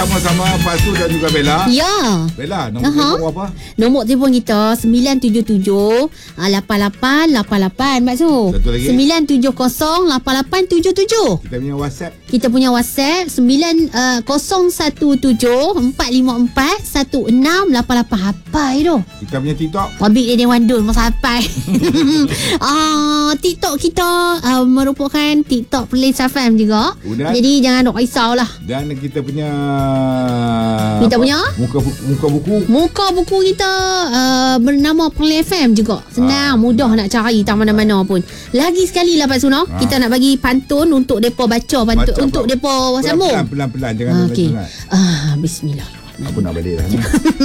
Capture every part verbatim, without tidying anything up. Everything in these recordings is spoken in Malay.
bersama-sama Pak Su dan juga Bella. Ya. Bella, nombor uh-huh. telefon apa? Nombor telefon kita sembilan tujuh tujuh lapan lapan lapan lapan Pak Su. Satu lagi. sembilan tujuh kosong lapan lapan tujuh tujuh. Kita punya WhatsApp. Kita punya WhatsApp sembilan kosong satu tujuh empat lima empat satu enam lapan lapan. Hapai tu. Kita punya TikTok. Wabik dia Wandul masa hapai. Ah, TikTok kita uh, merupakan TikTok Playlist F M juga. Udah. Jadi jangan nak risaulah. Dan kita punya Kita punya muka muka buku. Muka buku kita uh, bernama Playlist F M juga. Senang, ah, mudah nak cari tak mana-mana pun. Lagi sekali lah Pak Suno, ah. kita nak bagi pantun untuk depa baca pantun baca, untuk depa sambung. Pelan-pelan jangan ah, okay. sangat. Ah, bismillah. Aku nak balik dah.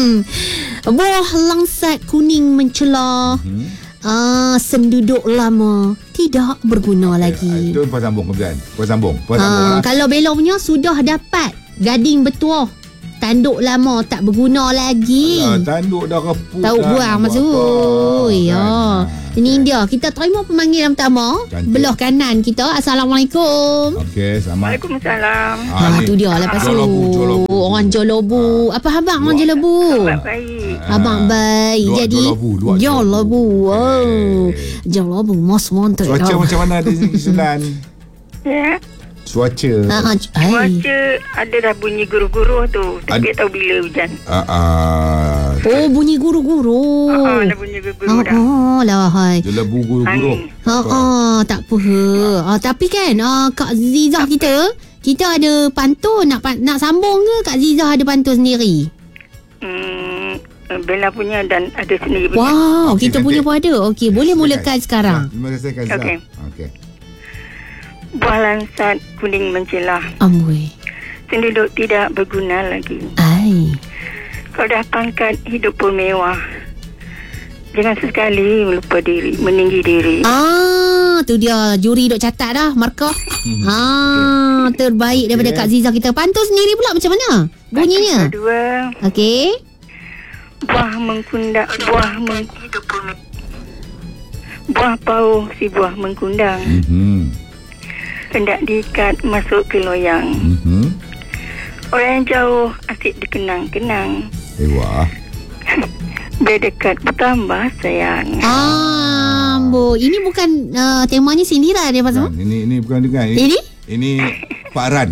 Buah langsat kuning mencelah. Hmm. Ah, senduduk lama tidak berguna okay. lagi. Itu Puan sambung kemudian. Puan sambung. Puan ah, sambung lah. Kalau Bella punya sudah dapat gading bertuah. Tanduk lama tak berguna lagi. Alah, tanduk dah reput. Tahu buang maksud. Ya. Ini dia. Kita terima pemanggilan pertama. Cantik. Belah kanan kita. Assalamualaikum. Okey, selamat. Waalaikumsalam. Ah, tu dia lepas tu. Orang Jolobu. Apa khabar orang Jolobu? Abang baik. Abang baik. Jadi Jolobu. Wow. Jolobu most wanted. Cuaca macam mana di Negeri Sembilan? Ya. Cuaca. Ha, Cuaca ada dah bunyi guru-guru tu. Tapi tak tahu bila hujan. Ah, ah. Oh, bunyi guru-guru. Ha, dah bunyi guru-guru dah. Oh, lah hai. Jelebu guru-guru. Ha, ah, tak apa. Ah, tapi kan ah, Kak Zizah kita, kita ada pantun nak nak sambung ke Kak Zizah ada pantun sendiri? Hmm, Bella punya dan ada sendiri punya. Wow, okay, kita nanti. punya pun ada. Okey, boleh mulakan sekarang. Terima kasih Kak Zizah. Okey. Okey. Buah langsat kuning mencelah. Amboi. Senduduk tidak berguna lagi. Ai. Kau dah pangkat hidup pun mewah. Jangan sesekali melupa diri, meninggi diri. Ah, tu dia juri duk catat dah markah. Ah, terbaik daripada okay. Kak Zizah kita. Pantun sendiri pula macam mana bunyinya? Kedua. Okey. Buah mengkundang, buah meng buah pau si buah mengkundang. Mhm. Hendak diikat masuk ke loyang. Mhm. Orang yang jauh asyik dikenang-kenang. Ewa. Berdekat bertambah sayang. Ah, Ambo, ini bukan uh, temanya sindiran dia pasal. Ini ini bukan dengan ini. Ini, ini Pak Ran.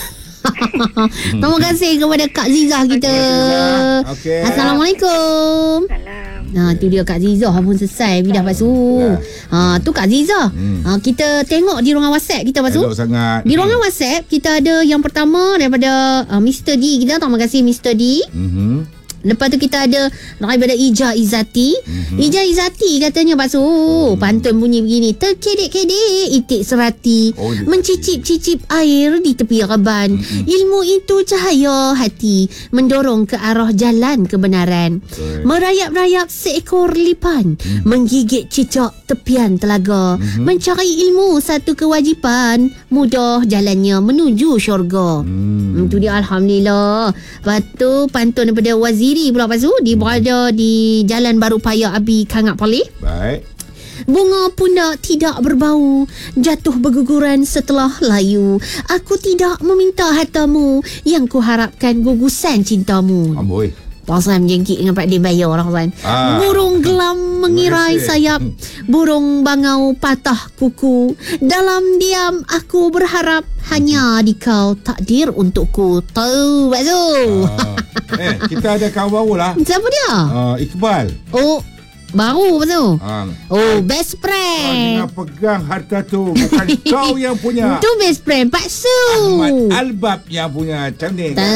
Terima kasih kepada Kak Zizah kita. Okay. Assalamualaikum. Salam. Nah, tu dia Kak Zizah pun selesai bidah Pasu. Ha, tu Kak Zizah. Hmm. Ha, kita tengok di ruangan WhatsApp kita Pasu. Elok sangat. Di ruangan WhatsApp kita ada yang pertama daripada uh, Mister D kita. Terima kasih Mister D. Mhm. Lepas tu kita ada daripada Ija Izati. Mm-hmm. Ija Izati katanya Pak Su, mm-hmm. pantun bunyi begini. Terkedek-kedek itik serati, oh, mencicip-cicip air di tepi reban. Mm-hmm. Ilmu itu cahaya hati, mendorong ke arah jalan kebenaran. Okay. Merayap-rayap seekor lipan, mm-hmm. menggigit cicak tepian telaga. Mm-hmm. Mencari ilmu satu kewajipan, mudah jalannya menuju syurga. Mm. Itu dia Alhamdulillah. Lepas tu pantun daripada Wazir Diri pula Pasu. Dia berada di Jalan Baru Paya Abi Kangak Palih. Baik. Bunga pundak tidak berbau, jatuh berguguran setelah layu. Aku tidak meminta hartamu, yang kuharapkan gugusan cintamu. Amboi. Pasal menjengkit dengan Pak Din bayar orang kan. Ah. Burung gelam mengirai sayap, burung bangau patah kuku. Dalam diam aku berharap hanya di kau takdir untukku. Tahu Pak Su. Ah. Eh, kita ada kawan baru lah. Siapa dia? Uh, Iqbal. Oh, baru Pak Su. Ah. Oh, best friend. Kau jangan pegang harta tu. Bukan kau yang punya. Itu best friend Pak Su. Ahmad Albab yang punya. Macam ni. Tahu.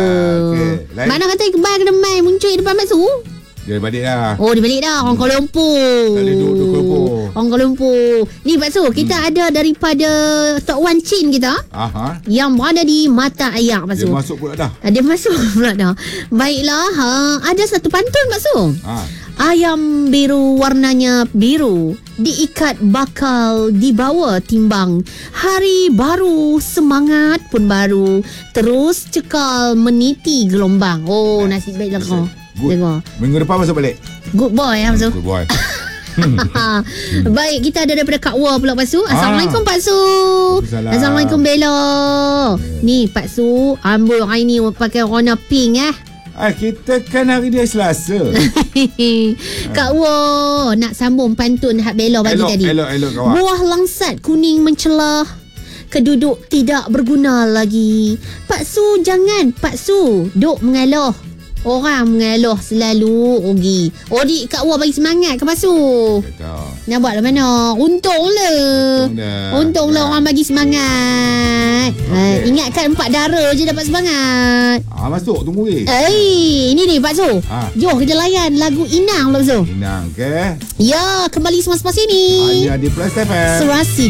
Ah, okay. Mana kata Iqbal kena main muncul di depan Pak Su? Dia balik dah. Oh, dia balik dah. Orang Kuala Lumpur. Kali duduk Kuala Lumpur. Orang Kuala Lumpur. Ni Pak Su, kita hmm. ada daripada Tok Wan Chin kita. Aha. Yang berada di Mata Ayak Pak Su. Dia masuk pula dah. Dia masuk pula dah. Baiklah, ha, ada satu pantun Pak Su. Ha. Ayam biru warnanya biru, diikat bakal dibawa timbang. Hari baru, semangat pun baru, terus cekal meniti gelombang. Oh, nasib baiklah kau. Good. Minggu depan masuk balik. Good boy ya Masuk. Good boy. Baik, kita ada daripada Kak Wa pula Pak Su. Assalamualaikum Pak Su. Waalaikumsalam. Assalamualaikum Bella. Ni Pak Su, ambul hari ni pakai warna pink eh. Ah, kita kan hari dia Selasa. Kak Wa nak sambung pantun Hak Bella bagi elok, tadi. Elok, elok kawan. Buah langsat kuning mencelah, keduduk tidak berguna lagi. Pak Su jangan, Pak Su duk mengalah. Orang mengalah selalu rugi. Oh, dik Kak Wa bagi semangat ke Pak Su? Betul. Nak buat lah mana? Untunglah. Untung dah. Untunglah orang bagi semangat. Okey. Ha, ingatkan empat darah je dapat semangat. Ah, masuk tunggu weh. Eh, ini ni Pak Su. Ha. Jom kita layan lagu Inang Pak Su. Inang ke? Ya, kembali semasa-masa ini. Hanya di Plus F M. Serasi